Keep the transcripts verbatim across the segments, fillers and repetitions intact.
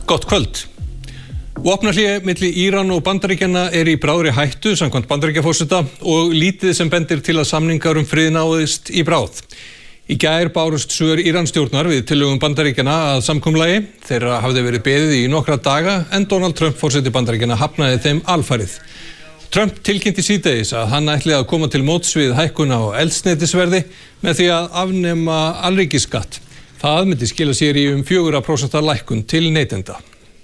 Gott kvöld. Vopnahlé milli Íran og Bandaríkjanna er í bráðri hættu samkvæmt Bandaríkjaforseta og lítið sem bendir til að samningar um frið náðist í bráð. Í gær bárust svör Íransstjórnar við tillögum Bandaríkjanna að samkomulagi. Þeirra hafði verið beðið í nokkra daga en Donald Trump forseti Bandaríkjanna hafnaði þeim alfarið. Trump tilkynnti síðdegis að hann ætli að koma til móts við hækkun á eldsneytisverði með því að afnema alríkisskatt. Það myndi skila sér í um fjögurra prósenta lækkun til neytenda.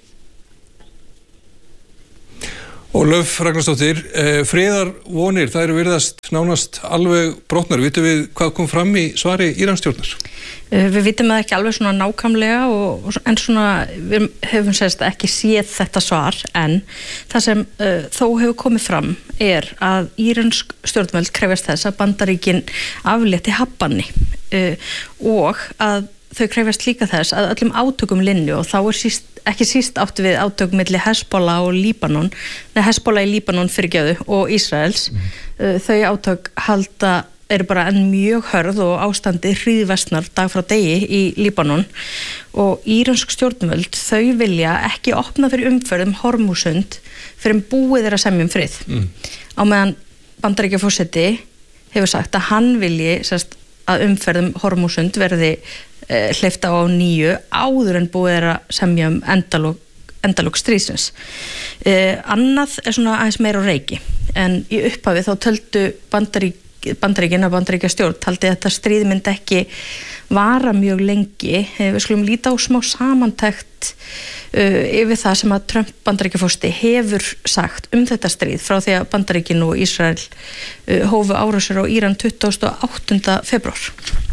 Ólöf Ragnarsdóttir, eh, friðarvonir, það eru virðast nánast alveg brotnar. Vitum við hvað kom fram í svari Íransstjórnar? Uh, við vitum það ekki alveg svona nákvæmlega og, en svona við hefum sérst ekki séð þetta svar en það sem uh, þó hefur komið fram er að íransk stjórnvöld krefjast þess að Bandaríkin aflétti hafbanni uh, og að þau krefjast líka þess að öllum átökum linju og þá er síst, ekki síst átt við átök milli Hezbollah og Líbanon, nei Hezbollah í Líbanon fyrirgefðu og Ísraels. Mm. Uh, þau átök halda eru bara enn mjög hörð og ástandi hríðversnar dag frá degi í Líbanon og íransk stjórnvöld þau vilja ekki opna fyrir umferð um Hormúsund fyrir búið þeirra semjum frið. Mm. Á meðan Bandaríkjaforseti hefur sagt að hann vilji sérst, að umferð um Hormúsund verði hleypt á á nýju áður en búið er að semja um endalok, endalok stríðsins. Eh, annað er svona aðeins meira á reiki en í upphafi þá töldu Bandarík, Bandaríkin og Bandaríkjastjórn taldi þetta stríð myndi ekki vara mjög lengi. Eh, við skulum líta á smá samantekt uh, yfir það sem að Trump Bandaríkjaforseti hefur sagt um þetta stríð frá því að Bandaríkin og Ísrael uh, hófu árásir á Íran tuttugasta og áttunda febrúar.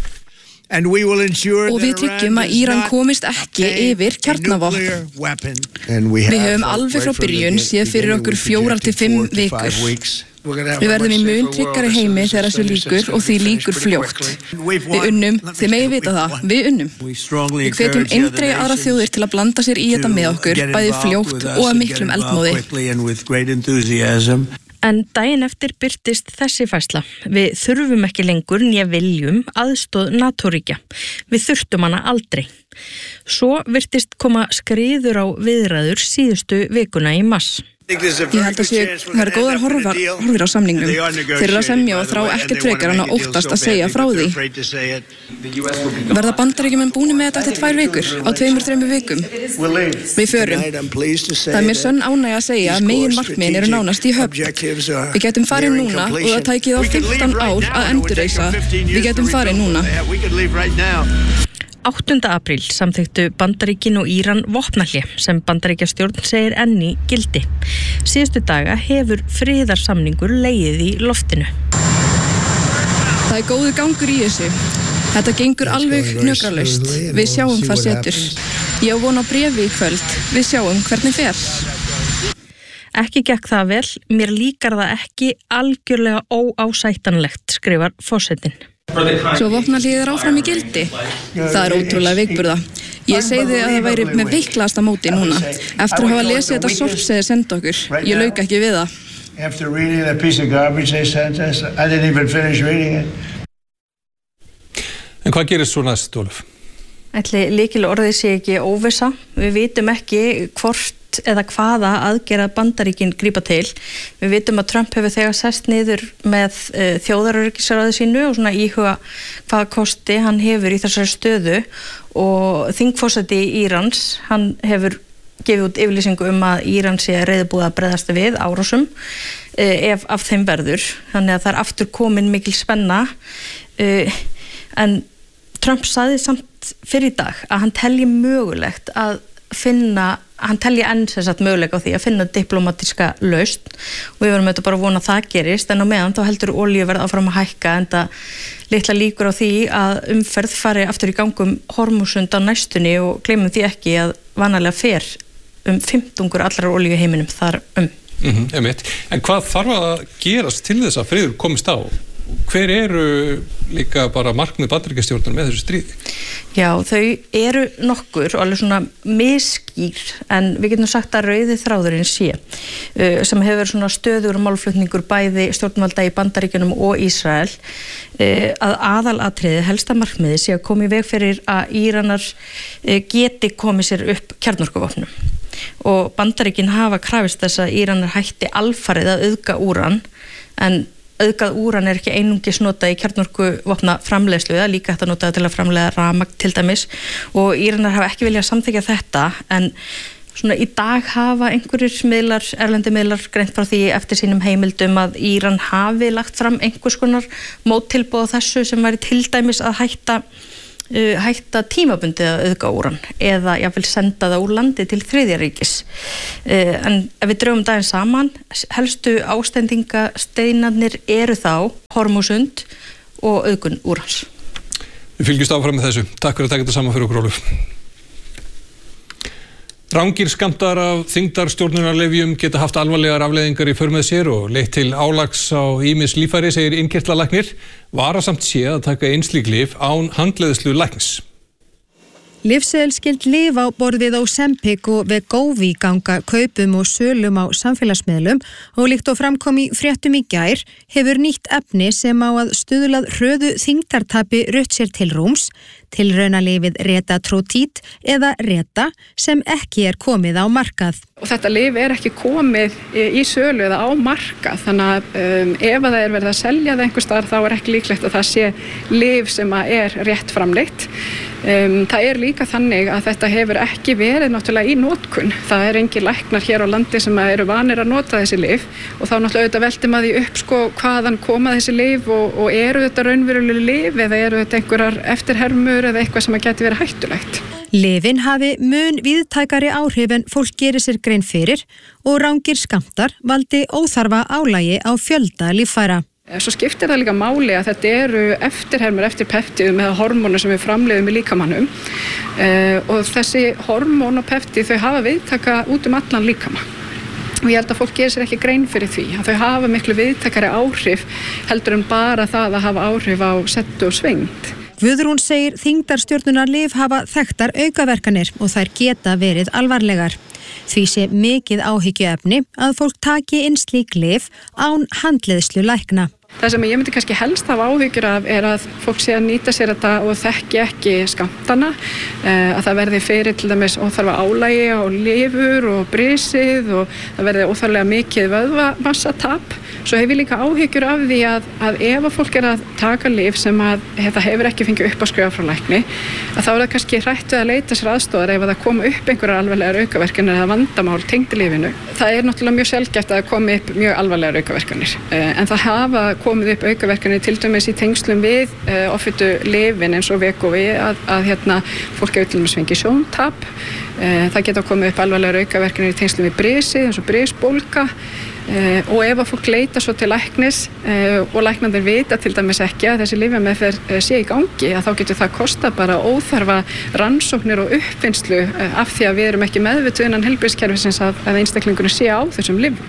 Og við tryggjum að Íran komist ekki yfir kjarnavopn. Við höfum alveg frá byrjun séð fyrir okkur fjórar til fimm vikur. Við verðum í mun tryggari heimi þegar þessu líkur og því líkur fljótt. Við unnum, þið megið vita það, við unnum. Við hvetjum eindregið aðra þjóðir til að blanda sér í þetta með okkur, bæði fljótt og að miklum eldmóði. En daginn eftir birtist þessi færsla. Við þurfum ekki lengur né viljum aðstoð NATO-ríkja. Við þurftum hana aldrei. Svo virtist koma skriður á viðræður síðustu vikuna í mars. Ég held að sé, það eru góðar horfar, horfir á samningnum. Þeir eru að semja og þrá ekkert frekar en að óttast að segja frá því. Verða Bandaríkjamenn búnir með þetta eftir tvær vikur, á tveimur, þreimur vikum? Við förum. Það er mér sönn ánægja að segja að megin markmiðin eru nánast í höfn. Við getum farið núna og það tækið á fimmtán ár að endurreisa. Við getum farið núna. áttunda apríl samþykktu Bandaríkin og Íran vopnahlé sem Bandaríkjastjórn segir enn í gildi. Síðustu daga hefur friðarsamningur legið í loftinu. Það er góður gangur í þessu. Þetta gengur alveg hnökralaust. Við sjáum hvað setur. Ég á von á bréfi í kvöld. Við sjáum hvernig fer. Ekki gekk það vel, mér líkar það ekki algjörlega óásættanlegt, skrifar forsetinn. Svo vopnahlýðir áfram í gildi. Það er ótrúlega veikburða. Ég segði að það væri með veiklasta móti núna. Eftir að hafa lesið þetta sorpseðir senda okkur. Ég lauk ekki við það. En hvað gerist svo næst, Ólöf? Ætli lykil orðið sé ekki óvissa. Við vitum ekki hvort eða hvaða aðgerða Bandaríkin grípa til. Við vitum að Trump hefur þegar sest niður með uh, þjóðaröryggisráði sínu og svona íhuga hvaða kosti hann hefur í þessari stöðu og þingforseti Írans, hann hefur gefið út yfirlýsingu um að Íran sé reiðubúið að bregðast við árásum uh, ef af þeim verður. Þannig að það er aftur komin mikil spenna uh, en Trump sagði samt fyrir í dag að hann telji mögulegt að finna, hann telji enn sem sagt möguleika á því að finna diplomatiska lausn og við verum auðvitað bara að vona að það gerist en á meðan þá heldur olíuverð áfram að hækka en það litla líkur á því að umferð fari aftur í gangum Hormúsund á næstunni og gleymum því ekki að vanalega fer um fimmtungur allrar olíu heiminum þar um. Mm-hmm, einmitt. En hvað þarf að gerast til þess að friður komist á hver eru líka bara markmið Bandaríkjastjórnar með þessu stríði? Já, þau eru nokkur og alveg svona misskýr, en við getum sagt að rauði þráðurinn sé, sem hefur svona stöður og málflutningur bæði stjórnvalda í Bandaríkjunum og Ísrael, að aðalatriði helsta markmiði sé að koma í veg fyrir að Íranar geti komið sér upp kjarnorkuvopnum. Og Bandaríkin hafa krafist þess að Íranar hætti alfarið að auðga úran, en auðgað úran er ekki einungis notað í kjarnorkuvopna framleiðslu, það er líka hægt að nota til að framleiða rafmagn til dæmis, og Íranar hafa ekki viljað samþykkja þetta, en svona í dag hafa einhverjir miðlar, erlendi miðlar greint frá því eftir sínum heimildum að Íran hafi lagt fram einhvers konar móttilboð á þessu sem væri til dæmis að hætta Uh, hætta tímabundið að auðga úran eða jáfnvel senda það úr landi til þriðja ríkis. Uh, en ef við drögum daginn saman, helstu ástendingasteinarnir eru þá Hormúsund og auðgun úrans. Við fylgjumst áfram með þessu. Takk fyrir að taka þetta saman fyrir okkur, Ólöf. Rangir skammtar af þyngdarstjórnunarlyfjum geta haft alvarlegar afleiðingar í för með sér og leitt til álags á ýmis líffæri, segir innkirtlalæknir. Varasamt sé að taka einn slík lyf án handleiðslu læknis. Lyfseðilsskyld lyf á borð við Ozempic og Wegovy ganga kaupum og sölum á samfélagsmiðlum og líkt og framkom í fréttum í gær hefur nýtt efni sem á að stuðlað hröðu þyngdartapi rutt sér til rúms, tilraunalyfið Retatrutide eða Reta sem ekki er komið á markað. Og þetta lyf er ekki komið í sölu eða á markað, þannig að um, ef það er verið að selja það einhvers staðar þá er ekki líklegt að það sé lyf sem er rétt framleitt. Um, það er líka þannig að þetta hefur ekki verið náttúrulega í notkun. Það er engin læknar hér á landi sem eru vanir að nota þessi lyf og þá náttúrulega auðvitað velti maður því upp sko hvaðan koma þessi lyf og, og eru þetta raunverulega lyf eða eru þetta einhverjar eftirhermur eða eitthvað sem að geti verið hættulegt. Lyfin hafi mun víðtækari áhrif en fólk gerir sér grein fyrir og rangir skammtar valdi óþarfa álagi á fjölda líffæra. Svo skiptir það líka máli að þetta eru eftirhermur eftir peptíðum eða hormónur sem við framleiðum í líkamannum uh, og þessi hormón og peptíð þau hafa viðtaka út um allan líkama. Og ég held að fólk gerir sér ekki grein fyrir því að þau hafa miklu viðtakari áhrif heldur en bara það að hafa áhrif á settu og svengd. Guðrún segir þyngdarstjórnunarlyf hafa þekktar aukaverkanir og þær geta verið alvarlegar. Því sé mikið áhyggjuefni að fólk taki inn slík lyf án handleiðslu lækna. Það sem ég myndi kannski helst hafa áhyggjur af er að fólk sé að nýta sér þetta og þekki ekki skammtana, að það verði fyrir til dæmis óþarfa álagi á lifur og brisið og það verði óþarlega mikið vöðvamassatap. Svo hef ég líka áhyggjur af því að, að ef að fólk er að taka lyf sem að þetta hefur ekki fengið upp að skrifa frá lækni, að þá er það kannski hrætt við að leita sér aðstoðar ef að það koma upp einhverjar alvarlegar aukaverkanir eða vandamál tengd lyfinu. Það er náttúrulega mjög sjaldgæft að það komi upp mjög alvarlegar aukaverkanir, en það hafa komið upp aukaverkanir til dæmis í tengslum við uh, offitu lyfin eins og Wegovy að, að hérna, fólk hefur til dæmis fengið sjóntap, uh, það geta komið upp alvarlegar aukaverkanir í tengslum við brisið eins og brisbólga. Uh, og ef að fólk leita svo til læknis uh, og læknarnir vita til dæmis ekki að þessi lyfjameðferð uh, sé í gangi, að þá getur það kosta bara óþarfa rannsóknir og uppfinnslu uh, af því að við erum ekki meðvituð innan heilbrigðiskerfisins að, að einstaklingunum sé á þessum lyfjum.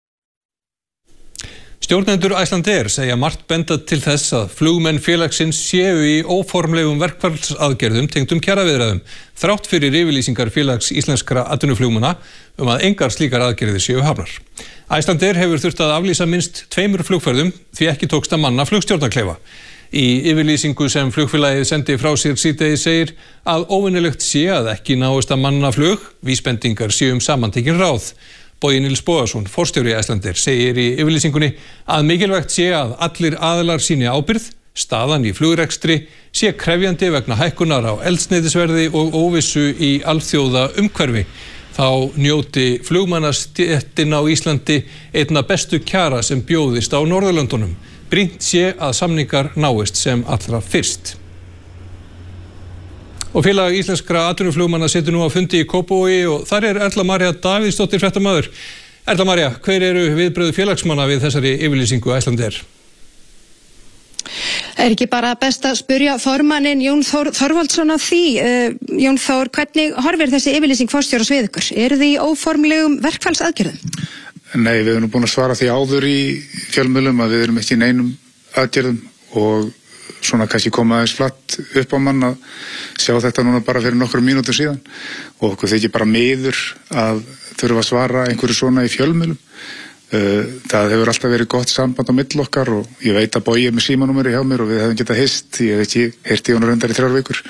Stjórnendur Icelandair segja margt benda til þess að flugmenn félagsins séu í óformlegum verkfallsaðgerðum tengdum kjaraviðræðum, þrátt fyrir yfirlýsingar félags íslenskra atvinnuflugmanna um að engar slíkar aðgerðir séu hafnar. Icelandair hefur þurft að aflýsa minnst tveimur flugferðum því ekki tókst að manna flugstjórnarklefa. Í yfirlýsingu sem flugfélagið sendi frá sér síðdegis segir að óvenjulegt sé að ekki náist að manna flug, vísbendingar séu um samantekin ráð. Bogi Nils Bogason, forstjóri Icelandair, segir í yfirlýsingunni að mikilvægt sé að allir aðilar síni ábyrgð, staðan í flugrekstri sé krefjandi vegna hækkunar á eldsneytisverði og óvissu í alþjóða umhverfi. Þá njóti flugmannastéttin á Íslandi einna bestu kjara sem bjóðist á Norðurlöndunum. Brýnt sé að samningar náist sem allra fyrst. Og félag íslenskra atvinnuflugmanna situr nú á fundi í Kópavogi og þar er Erla María Davíðsdóttir fréttamaður. Erla María, hver eru viðbrögð félagsmanna við þessari yfirlýsingu Icelandair? Er ekki bara best að spyrja formanninn Jón Þór Þorvaldsson af því? Uh, Jón Þór, hvernig horfir þessi yfirlýsing forstjórans við ykkur? Eru þið í óformlegum verkfallsaðgerðum? Nei, við erum búin að svara því áður í fjölmiðlum að við erum ekki í neinum aðgerðum og svona kannski koma aðeins flatt upp á mann að sjá þetta núna bara fyrir nokkrum mínútum síðan og okkur þykir bara miður að þurfa að svara einhverju svona í fjölmiðlum. Það hefur alltaf verið gott samband á milli okkar og ég veit að Bogi er með símanúmeri hjá mér og við hefum getað hist, ég hef ekki heyrt í honum reyndar í þrjár vikur.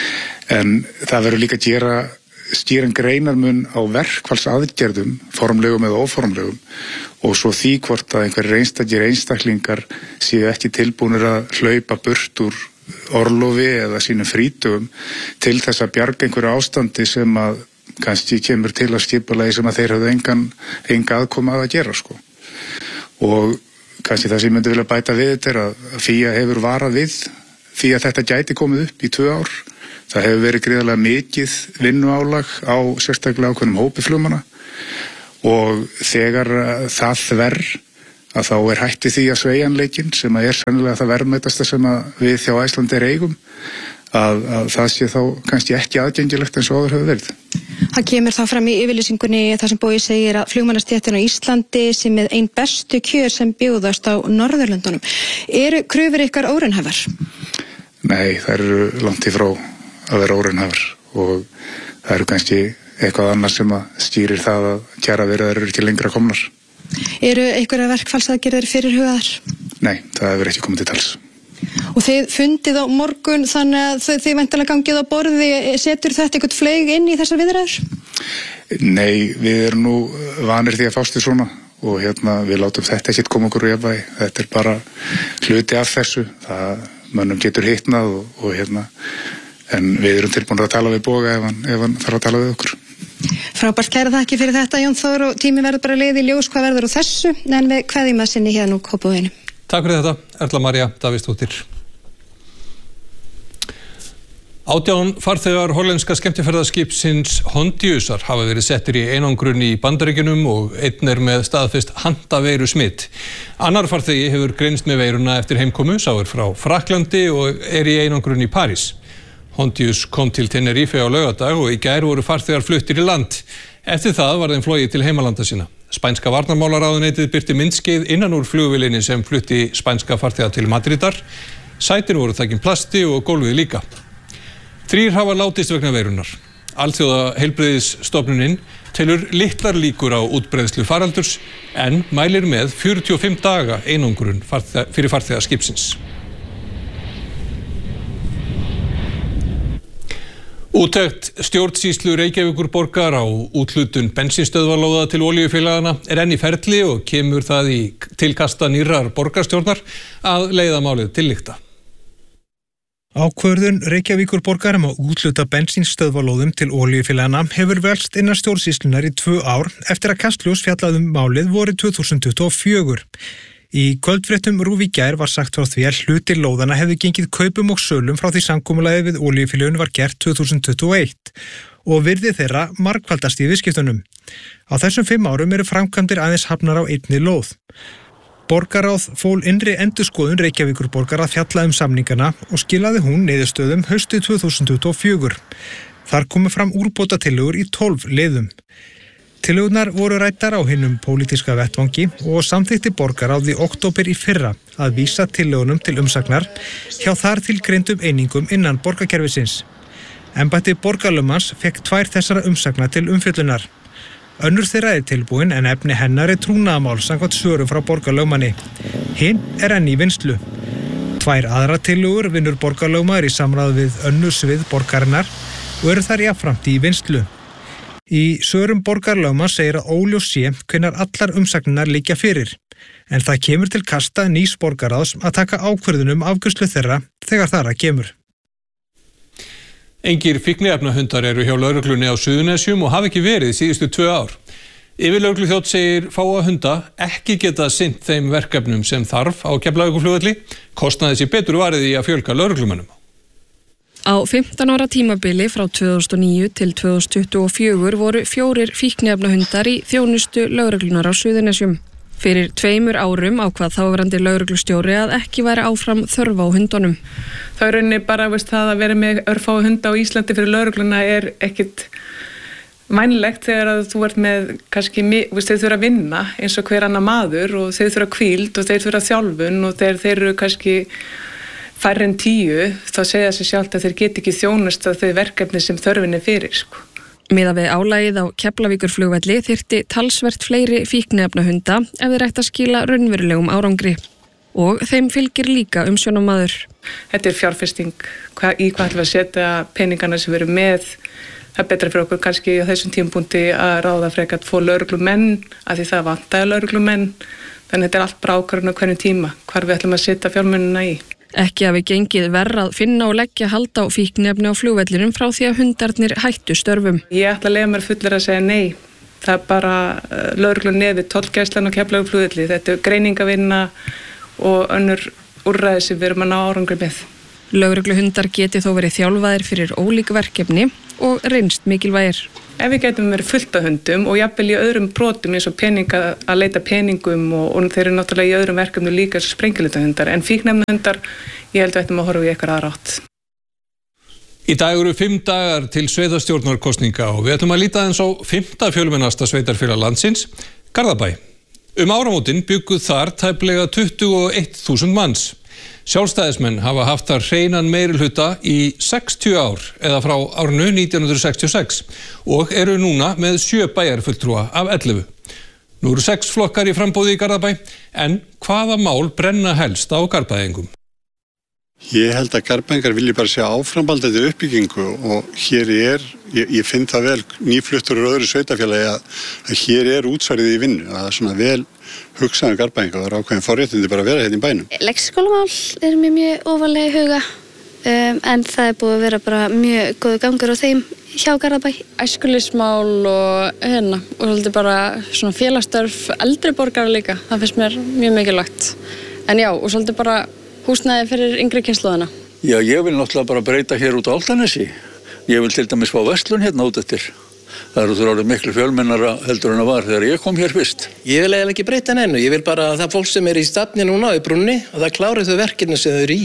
En það verður líka að gera skýran greinarmun á verkfallsaðgerðum, formlegum eða óformlegum og svo því hvort að einhverjir einstakir einstaklingar séu ekki tilbúnir að hlaupa burt úr orlofi eða sínum frítugum til þess að bjarga einhverju ástandi sem að kannski kemur til að skipulagi sem að þeir hafðu engan, enga aðkoma að að gera sko. Og kannski það sem ég myndi vilja bæta við þetta er að FÍA hefur varað við því að þetta gæti komið upp í tvö ár. Það hefur verið gríðarlega mikið vinnuálag á sérstaklega ákveðnum hópi flugmanna og þegar það þverr að þá er hætti því að sveigjanleikinn sem að er sennilega það verðmætasta sem að við hjá Icelandair er eigum að, að það sé þá kannski ekki aðgengilegt eins og áður hefur verið. Það kemur þá fram í yfirlýsingunni það sem Bogi segir að flugmannastéttin á Íslandi sem með ein bestu kjör sem bjóðast á Norðurlöndunum. Eru kröfur ykkar óraunhæfar? Nei, það eru langt í frá að vera óraunhæfar og það eru kannski eitthvað annars sem að stýrir það að kjaraviðræður eru ekki lengra komnar. Eru einhverja verkfallsaðgerðir fyrirhugaðar? Nei, það hefur ekki komið til tals. Og þið fundið á morgun þannig að þið, þið væntanlega gangið á borði, setur þetta eitthvað fleig inn í þessar viðræður? Nei, við erum nú vanir því að fást við svona og hérna við látum þetta ekkert koma okkur í jafnvægi. Þetta er bara hluti af þessu. Það mönnum getur hitnað og, og hérna en við erum tilbúin að tala við Boga ef hann, ef hann þarf að tala við okkur. Frábært, kæra þakki fyrir þetta Jón Þór og tími verður bara leið í ljós hvað verður á þessu en við kveðjum að sinni hérna úr Kópavoginum. Takk fyrir þetta, Erla María Davíðsdóttir. Átján farþegar hollenska skemmtiferðaskipsins Hondiusar hafa verið settir í einangrun í Bandaríkjunum og einn er með staðfest handaveiru smitt. Annar farþegi hefur greinst með veiruna eftir heimkomu, sá er frá Frakklandi og er í einangrun í París. Hondius kom til Tenerife á laugardag og í gær voru farþegar fluttir í land. Eftir það var þeim flogið til heimalanda sína. Spænska varnarmálaráðuneytið birti myndskeið innan úr flugvélinni sem flutti spænska farþega til Madridar. Sætin voru þakin plasti og gólfið líka. Þrír hafa látist vegna veirunar. Alþjóða heilbrigðisstofnunin telur litlar líkur á útbreiðslu faraldurs en mælir með fjörutíu og fimm daga einangrun fyrir farþega skipsins. Úttekt stjórnsýslu Reykjavíkurborgar á úthlutun bensínstöðvarlóða til olíufélagana er enn í ferli og kemur það í tilkasta nýrrar borgarstjórnar að leiða málið til lykta. Ákvörðun Reykjavíkurborgar um að úthluta bensínstöðvarlóðum til olíufélagana hefur velst innan stjórnsýslunar í tvö ár eftir að Kastljós fjallaði um málið vorið tvö þúsund tuttugu og fjögur. Í kvöldfréttum RÚV í gær var sagt frá því að hlutir lóðana hefði gengið kaupum og sölum frá því samkomulagið við olíufélögin var gert tvö þúsund tuttugu og eitt og virði þeirra margfaldast í viðskiptunum. Á þessum fimm árum eru framkvæmdir aðeins hafnar á einni lóð. Borgarráð fól innri endurskoðun Reykjavíkurborgar að fjalla um samningana og skilaði hún niðurstöðum haustið tvö þúsund tuttugu og fjögur. Þar komu fram úrbótatillögur í tólf liðum. Tillögurnar voru ræddar á hinum pólitíska vettvangi og samþykkti borgarráð í október í fyrra að vísa tillögunum til umsagnar hjá þar tilgreindum einingum innan borgarkerfisins. Embætti borgarlögmanns fekk tvær þessara umsagna til umfjöllunar. Önnur þeirra er tilbúin en efni hennar er trúnaðarmál samkvæmt svörum frá borgarlögmanni. Hinn er enn í vinnslu. Tvær aðra tillögur vinnur borgarlögmaður í samráði við önnur svið borgarinnar og eru þar jafnframt í vinnslu. Í svörum borgarlögmanns segir að óljós sé hvenær allar umsagninar liggja fyrir, en það kemur til kasta nýs borgarráðs að taka ákvörðunum afgreiðslu þeirra þegar þar að kemur. Engir fíkniefnahundar eru hjá lögreglunni á Suðurnesjum og hafa ekki verið síðustu tvö ár. Yfirlögregluþjónn segir fáa hunda ekki geta sinnt þeim verkefnum sem þarf á Keflavíkurflugvelli, kostnaði sér betur varið í að fjölga lögreglumönnum. Á fimmtán ára tímabili frá tvö þúsund og níu til tvö þúsund tuttugu og fjögur voru fjórir fíkniefnahundar í þjónustu lögreglunar á Suðurnesjum. Fyrir tveimur árum ákvað þáverandi lögreglustjóri að ekki væri áfram þörf á hundunum. Það er rauninni bara veist, það að vera með örfá hunda á Íslandi fyrir lögregluna er ekkit vænlegt þegar að þú ert með kannski, þeir þurfa að vinna eins og hver annar maður og þeir þurfa hvíld og þeir þurfa þjálfun og þeir, þeir eru kannski færri en tíu, þá segja sér sjálft að þeir geti ekki þjónust að þau verkefni sem þörfin er fyrir, sko. Miðað við álagið á Keflavíkurflugvelli þyrfti talsvert fleiri fíkniefnahunda ef þeir ættu að skila raunverulegum árangri. Og þeim fylgir líka umsjónarmaður. Þetta er fjárfesting, Hva, í hvað ætlum við að setja peningana sem við erum með. Það er betra fyrir okkur kannski á þessum tímapunkti að ráða frekar að fá lögreglumenn, af því það vantaði lögreglumenn. Þannig þetta er allt bara ákvörðun á hverjum tíma, hvar við ætlum að setja fjármunina í. Ekki hafi gengið verra að finna og leggja hald á fíkniefni á flugvellinum frá því að hundarnir hættu störfum. Ég ætla að leyfa mér fullir að segja nei. Það er bara lögreglu nefi, tollgæslan og Keflavíkurflugvelli. Þetta er greiningavinna og önnur úrræði sem við erum að ná árangri með. Lögregluhundar geti þó verið þjálfaðir fyrir ólík verkefni og reynst mikilvægir. Ef við getum verið fullt af hundum og jafnvel í öðrum brotum eins og peninga að leita peningum og, og þeir eru náttúrulega í öðrum verkefni líka eins og sprengjuleitahundar, en fíkniefnahundar, ég held að við ættum að horfa í eitthvað aðra átt. Í dag eru fimm dagar til sveitarstjórnarkosninga og við ætlum að líta aðeins á fimmta fjölmennasta sveitarfélag landsins, Garðabæ. Um áramótin bjuggu þar tæplega tuttugu og eitt þúsund manns. Sjálfstæðismenn hafa haft þar hreinan meirihluta í sextíu ár eða frá árinu nítján hundruð sextíu og sex og eru núna með sjö bæjarfulltrúa af ellefu. Nú eru sex flokkar í framboði í Garðabæ, en hvaða mál brenna helst á Garðbæingum? Ég held að Garðbæingar vilji bara sjá áframhaldandi uppbyggingu og hér er, ég, ég finn það vel nýfluttur og öðru sveitafélagi að, að hér er útsvarið í vinnu, að það er svona vel hugsaðum Garðbæinga og það er ákveðin forréttindi bara að vera hérna í bænum. Leikskólamál er mér mjög ofarlega í huga, um, en það er búið að vera bara mjög góðu gangur á þeim hjá Garðabæ. Æskulýsmál og hérna, og svolítið bara svona félagsstörf eldri borgara líka, það finnst mér mjög mikilvægt. En já, og svolítið bara húsnæði fyrir yngri kynslóðina. Já, ég vil náttúrulega bara breyta hér út á Álftanesi. Ég vil til dæmis fá verslun hérna út eftir. Það eru þurfa miklu fjölmennara heldur en að var þegar ég kom hér fyrst. Ég vil eiginlega ekki breyta neinu. Ég vil bara að það fólk sem er í stafni núna í brúnni og það klári þau verkefni sem þau eru í.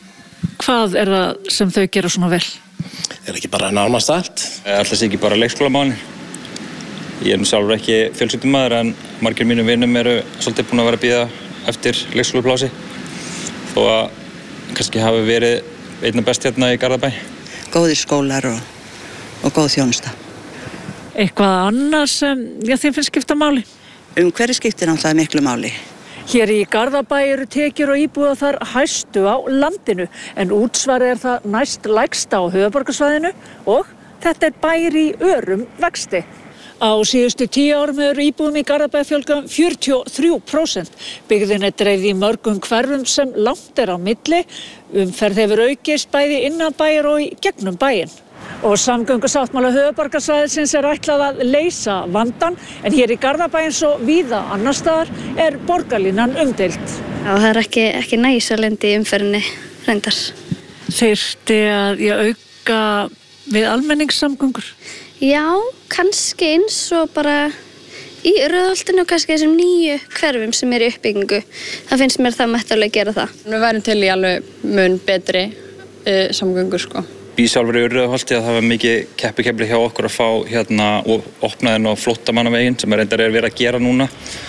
Hvað er það sem þau gera svona vel? Er ekki bara nánast allt? Alltaf sé ekki bara leikskólamálin. Ég er nú sjálfur ekki fjölskyldumaður en margir mínum vinum eru svolítið búin að vera að bíða eftir leikskólaplási. Þó að kannski hafi verið einna best hérna í Garðabæ. Góðir skólar og, og góð þjónusta. Eitthvað annars sem já, þið finnst skipta máli? Um hverju skiptir náttúrulega miklu máli? Hér í Garðabæ eru tekjur og íbúða þar hæstu á landinu, en útsvarið er það næst lægsta á höfuðborgarsvæðinu og þetta er bær í örum vexti. Á síðustu tíu árum hefur íbúðum í Garðabæ fjölgað um fjörutíu og þrjú prósent. Byggðin er dreifð í mörgum hverfum sem langt er á milli. Umferð hefur aukist bæði innan bæjar og í gegnum bæinn. Og samgöngusáttmála höfuðborgarsvæðisins er ætlað að leysa vandann, en hér í Garðabæ eins og víða annars staðar er borgarlínan umdeild. Já, það er ekki, ekki næsalendi í umferðinni reyndar. Þyrfti að ég auka við almenningssamgöngur? Já, kannski eins og bara í Rauðholtinu og kannski þessum nýju hverfum sem er í uppbyggingu. Það finnst mér það mætti alveg gera það. Við værum til í alveg mun betri uh, samgöngur, sko. Bý sjálfur í Rauðholti að það var mikið keppikefli hjá okkur að fá hérna og opnaðinn á flóttamannaveginn sem er reyndar er verið að gera núna.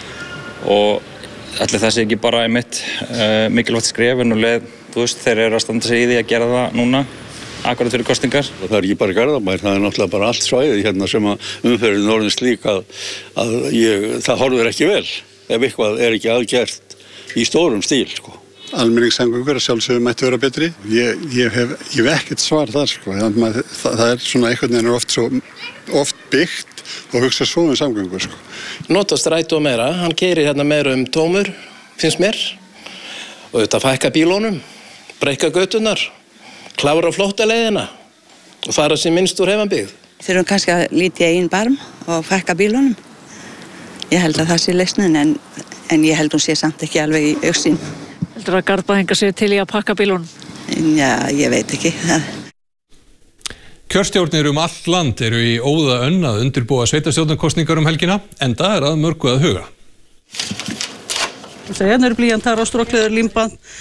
Og allir það sé ekki bara einmitt uh, mikilvægt skref en og leið, þú veist, þeir eru að standa sig í því að gera það núna. Akkurat fyrir kostingar. Það er ekki bara Garðabær, það er náttúrulega bara allt svæðið hérna sem að umferðin orðin slík að, að ég, það horfir ekki vel ef eitthvað er ekki aðgert í stórum stíl, sko. Almenningssamgöngur að sjálfsögðu mætti vera betri. Ég, ég hef, ég hef ekkert svar þar, sko. Það, það, það er svona einhvern veginn oft, svo, oft byggt og hugsa svo um samgöngur, sko. Nota strætó meira, hann keyrir hérna meira um tómur, finnst mér. Og þetta fækka bílónum, breikka göturnar. Klára flóttaleiðina og fara sem minnst úr heimabyggð. Þurfum kannski að lítja einn barm og fækka bílunum. Ég held að það sé lausnin en, en ég held hún sé samt ekki alveg í augsýn. Heldur að Garðbæingar sé til í að pakka bílunum? Já, ég veit ekki. Kjörstjórnir um allt land eru í óða önn að undirbúa sveitarstjórnarkosningar um helgina, enda er að mörgu að huga. Hérna eru blýjantar og strókleður, límband,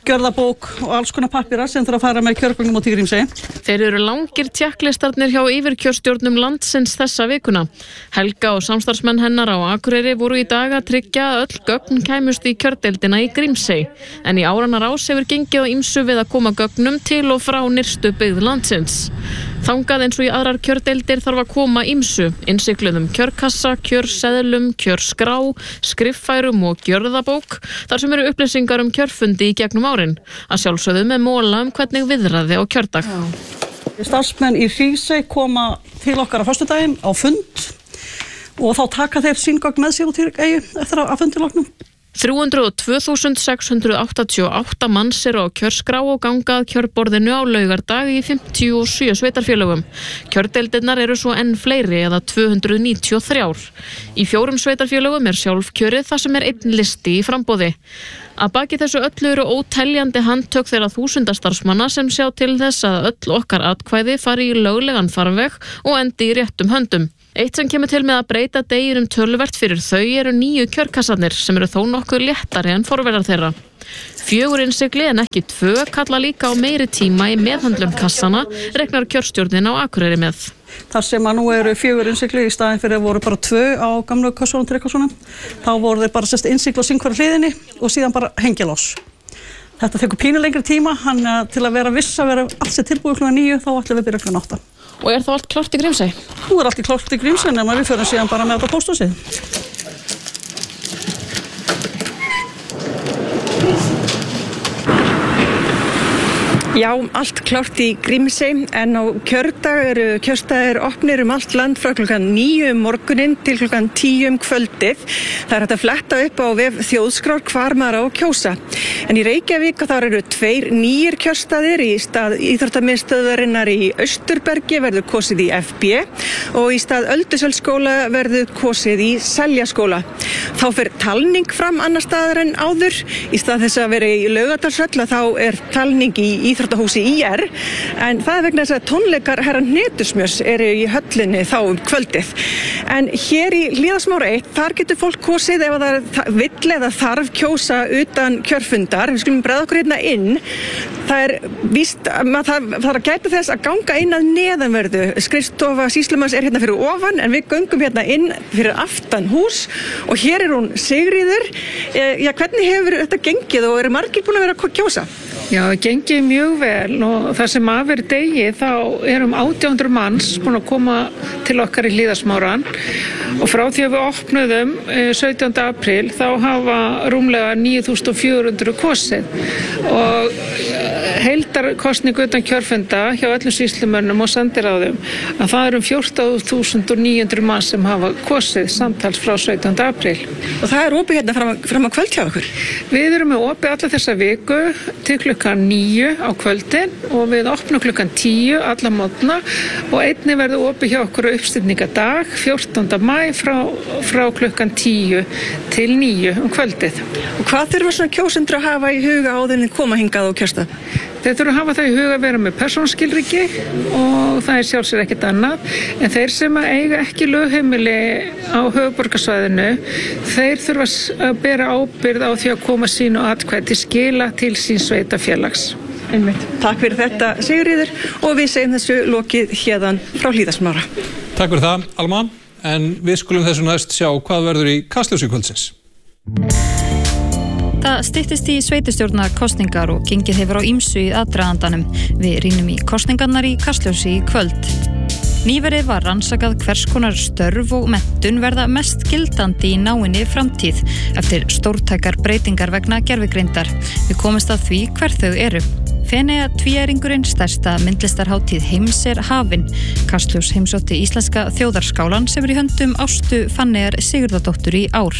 gjörðabók og alls konar pappíra sem þurfa að fara með kjörgögnum út í Grímsey. Þeir eru langir tékklistarnir hjá yfirkjörstjórnum landsins þessa vikuna. Helga og samstarfsmenn hennar á Akureyri voru í dag að tryggja að öll gögn kæmust í kjördeildina í Grímsey. En í áranna rás hefur gengið á ýmsu við að koma gögnum til og frá nyrstu byggð landsins. Þangað eins og í aðrar kjördeildir þarf að koma ýmsu, innsigluðum kjörkassa, kjörseðlum, kjörskrá, skriffærum og gjörðabók, þar sem eru upplýsingar um kjörfundi í gegnum árin, að sjálfsögðu með móla um hvernig viðraði á kjördag. Starfsmenn í Hrísey koma til okkar á föstudaginn á fund og þá taka þeir sín gögn með sér út í eyju eftir að fundi loknum. þrjú hundruð og tvö þúsund sex hundruð áttatíu og átta manns eru á kjörskrá og gangað kjörborðinu á laugardag í fimmtíu og sjö sveitarfélögum. Kjördeildirnar eru svo enn fleiri eða tvö hundruð níutíu og þrjú. Í fjórum sveitarfélögum er sjálfkjörið þar sem er einn listi í framboði. Að baki þessu öllu eru óteljandi handtök þeirra þúsundastarfsmanna sem sjá til þess að öll okkar atkvæði fari í löglegan farveg og endi í réttum höndum. Eitt sem kemur til með að breyta deginum töluvert fyrir þau eru nýju kjörkassarnir sem eru þó nokkuð léttari en forverar þeirra. Fjögur innsigli en ekki tvö kalla líka á meiri tíma í meðhöndlun kassana, reknar kjörstjórnin á Akureyri með. Þar sem að nú eru fjögur innsigli í staðin fyrir að voru bara tvö á gamlu kassunum, tryggkassunum, þá voru þeir bara sérst innsigli á sínkværi hliðinni og síðan bara hengilás. Þetta tekur pínu lengri tíma, hann til að vera viss að vera allt sér tilbúið klukkan níu, þá ætlum við byrja klukkan átta. Og er þá allt klárt í Grímsey? Nú er allt í klárt í Grímsey, nema við förum síðan bara með þetta á pósthúsið. Já, allt klárt í Grímsey, en á kjördag eru kjörstaðir opnir um allt land frá klukkan níu um morguninn til klukkan tíu um kvöldið. Það er hægt að fletta upp á vef þjóðskrár hvar maður á að kjósa. En í Reykjavík þá eru tveir nýjir kjörstaðir. Í stað íþróttamiðstöðvarinnar í Austurbergi verður kosið í F B og í stað Öldusöldsskóla verður kosið í Seljaskóla. Þá fer talning fram annar staðar en áður. Í stað þess að vera í Laugardalshöll þá er talning í íþróttahúsi í er, en það er vegna þess að tónleikar herra Hnetusmjörs eru í höllinni þá um kvöldið. En hér í Hlíðasmára eitt, þar getur fólk kosið ef það vill eða þarf kjósa utan kjörfundar. Við skulum bregða okkur hérna inn. Það er víst, maður þarf að gæta þess að ganga inn að neðanverðu. Skrifstofa sýslumanns er hérna fyrir ofan, en við göngum hérna inn fyrir aftan hús og hér er hún Sigríður. Já, hvernig hefur þetta gengið og eru margir búin að vera að kjósa? Já, það gengið mjög vel og það sem af er degi þá erum átján hundruð manns búin að koma til okkar í Hlíðasmáran og frá því að við opnuðum sautjánda apríl þá hafa rúmlega níu þúsund fjögur hundruð kosið og heildarkosningu utan kjörfunda hjá öllum sýslumönnum og sendiráðum að það eru um fjórtán þúsund níu hundruð manns sem hafa kosið samtals frá sautjánda apríl. Og það er opið hérna fram, fram að kvöld hjá okkur? Við erum með opið alla þessa viku til klukkan níu á kvöldin og við opnum klukkan tíu alla mótna og einnig verður opið hjá okkur uppstilningadag fjórtánda maí frá, frá klukkan tíu til níu um kvöldið. Og hvað þurfa svona kjósendur að hafa í huga áður en koma hingað á kjörstað? Þeir þurfa að hafa það í huga að vera með persónuskilríki og það er sjálfsögðu ekkert annað, en þeir sem að eiga ekki lögheimili á höfuðborgarsvæðinu, þeir þurfa að bera ábyrgð á því að koma sínu atkvæði til skila til sín sveitafélags. Einmitt. Takk fyrir þetta, Sigríður, og við segjum þessu lokið hérðan frá Hlíðasmára. Takk fyrir það, Alma, en við skulum þessu næst sjá hvað verður í Kastljósi kvöldsins. Það styttist í sveitarstjórnarkosningar og gengið hefur á ýmsu í aðdragandanum. Við rýnum í kosningarnar í Kastljósi í kvöld. Nýverið var rannsakað hvers konar störf og menntun verða mest gildandi í náinni framtíð eftir stórtækar breytingar vegna gervigreindar. Við komumst að því hver þau eru. Feneyja tvíæringurinn, stærsta myndlistarhátíð heims, er hafin. Kastljós heimsótti íslenska þjóðarskálan sem er í höndum Ástu Fanneyjar Sigurðardóttur í ár.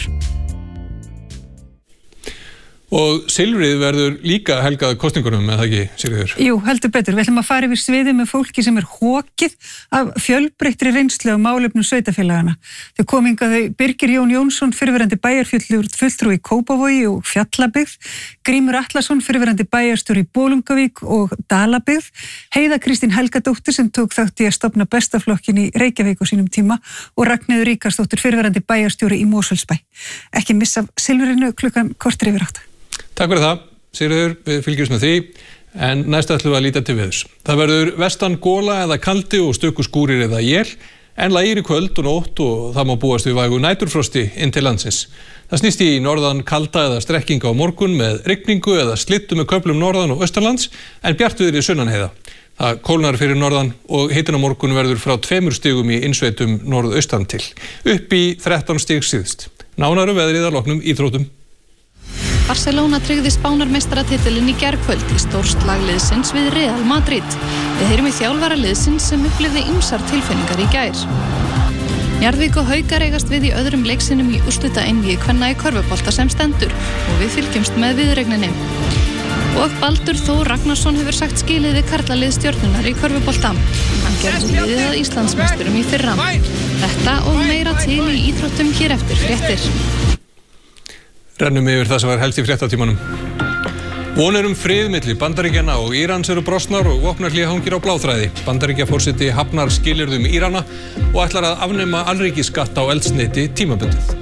Og silfrið verður líka helgað kosningunum, eða ekki, Sigríður? Jú, heldur betur. Við ætlum að fara yfir sviðið með fólki sem er hokið af fjölbreyttri reynslu á málefnum sveitafélagana. Þau kom hingað þau Birgir Jón Jónsson, fyrrverandi bæjarfulltrúi í Kópavogi og Fjallabyggð, Grímur Atlason, fyrrverandi bæjarstjóri í Bolungavík og Dalabyggð, Heiða Kristín Helgadóttir sem tók þátt í að stofna bestaflokkin í Reykjavík á sínum tíma og Ragnheiður Ríkarsdóttir, fyrrverandi bæjarstjóri í Mosfellsbæ. Ekki missa silfrinu klukkan korter yfir átta. Takk fyrir það. Sigríður, við fylgjumst með því, en næst ætlum við að líta til veðurs. Það verður vestan gola eða kaldi og stöku skúrir eða él, en lægir í kvöld og nótt og það má búast við vægu næturfrosti inn til landsins. Það snýst í norðan kalda eða strekkinga á morgun með rigningu eða slittu með köflum norðan og austanlands, en bjartviðri sunnanheiða. Það kólnar fyrir norðan og hitin á morgun verður frá tveimur stigum í innsveitum norðaustan til, upp í þrettán stig síðst. Nánaru veðrið að loknum íþróttum. Barcelona tryggði Spánarmeistaratitilinn í gærkvöld í stórslag liðsins við Real Madrid. Við heyrum í þjálfara liðsins sem upplifði ýmsar tilfinningar í gær. Njarðvík og Haukar eigast við í öðrum leiksinum í úrslita einvígi kvenna í körfubolta sem stendur og við fylgjumst með viðuregninni. Og Baldur Þór Ragnarsson hefur sagt skilið við karlalið Stjörnunnar í körfubolta. Hann gerði liðið að Íslandsmeisturum í fyrra. Þetta og meira til í íþróttum hér eftir fréttir. Rennum yfir það sem var helst í fréttatímanum. Vonir um frið milli Bandaríkjanna og Írans eru brostnar og vopnahlé hangir á bláþræði. Bandaríkjaforseti hafnar skilyrðum Írana og ætlar að afnema alríkisskatt á eldsneyti tímabundið.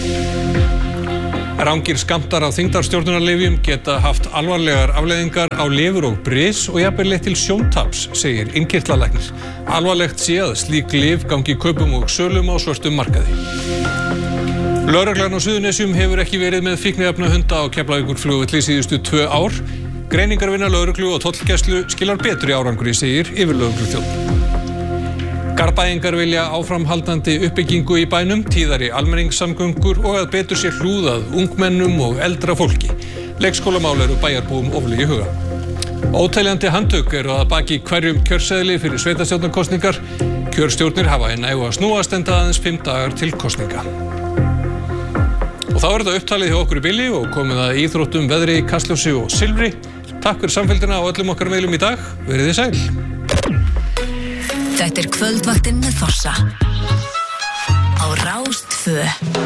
Rangir skammtar af þyngdarstjórnunarlyfjum geta haft alvarlegar afleiðingar á lifur og bris og jafnvel leitt til sjóntaps, segir innkirtlalæknir. Alvarlegt sé að slík lyf gangi kaupum og sölum á svörtum markaði. Lögreglan á Suðurnesjum hefur ekki verið með fíkniefnahunda á Keflavíkurflugvelli síðustu tvö ár. Greiningarvinna lögreglu og tollgæslu skilar betri árangri, segir yfirlögregluþjónn. Garðbæingar vilja áframhaldandi uppbyggingu í bænum, tíðari almenningssamgöngur og að betur sé hlúð að ungmennum og eldra fólki. Leikskólamál eru bæjarbúum ofarlega í huga. Óteljandi handtök eru að baki hverjum kjörseðli fyrir sveitarstjórnarkosningar. Kjörstjórnir hafa í nægu að snúast enda aðeins fimm dagar til kosninga. Og þá er þetta upptalið hjá okkur í bili og komið að íþróttum, veðri, kastljósi og silfri. Takk fyrir samfylgdina á öllum okkar meilum í dag. Verið þið sæl. Þetta er kvöldvaktin með Fossa á Rás tvö.